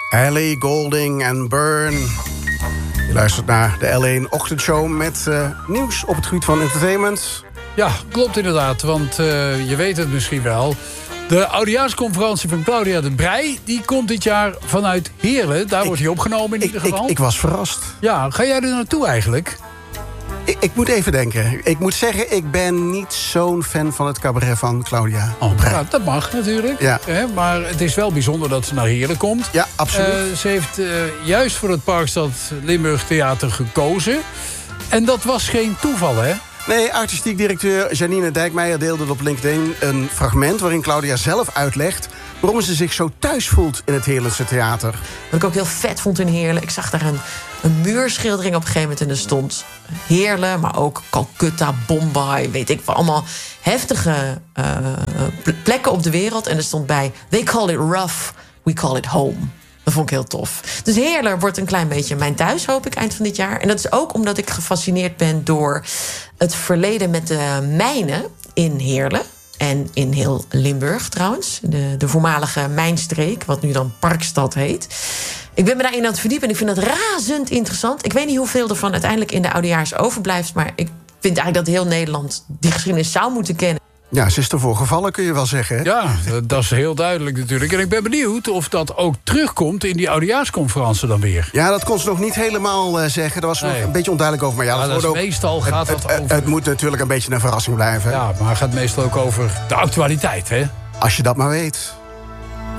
Ellie Goulding en Burn. Je luistert naar de L1 Ochtendshow met nieuws op het gebied van entertainment. Ja, klopt inderdaad, want je weet het misschien wel. De oudejaarsconferentie van Claudia de Breij, die komt dit jaar vanuit Heerlen. Daar wordt hij opgenomen in ieder geval. Ik was verrast. Ja, ga jij er naartoe eigenlijk? Ik moet even denken. Ik moet zeggen, ik ben niet zo'n fan van het cabaret van Claudia de Breij. Nou, dat mag natuurlijk. Ja. Maar het is wel bijzonder dat ze naar Heerlen komt. Ja, absoluut. Ze heeft juist voor het Parkstad Limburg Theater gekozen. En dat was geen toeval, hè? Nee, artistiek directeur Janine Dijkmeijer deelde op LinkedIn een fragment waarin Claudia zelf uitlegt waarom ze zich zo thuis voelt in het Heerlense theater. Wat ik ook heel vet vond in Heerlen, ik zag daar een muurschildering op een gegeven moment en er stond Heerlen, maar ook Calcutta, Bombay, weet ik wel, allemaal heftige plekken op de wereld. En er stond bij, they call it rough, we call it home. Dat vond ik heel tof. Dus Heerlen wordt een klein beetje mijn thuis, hoop ik, eind van dit jaar. En dat is ook omdat ik gefascineerd ben door het verleden met de mijnen in Heerlen. En in heel Limburg trouwens. De voormalige mijnstreek, wat nu dan Parkstad heet. Ik ben me daarin aan het verdiepen en ik vind dat razend interessant. Ik weet niet hoeveel ervan uiteindelijk in de oudejaars overblijft, maar ik vind eigenlijk dat heel Nederland die geschiedenis zou moeten kennen. Ja, ze is ervoor gevallen, kun je wel zeggen. Hè? Ja, dat is heel duidelijk natuurlijk. En ik ben benieuwd of dat ook terugkomt in die oudejaarsconferentie dan weer. Ja, dat kon ze nog niet helemaal zeggen. Daar was nog een beetje onduidelijk over. Maar ja, dat is meestal gaat dat over. Het moet natuurlijk een beetje een verrassing blijven. Ja, maar het gaat meestal ook over de actualiteit, hè? Als je dat maar weet.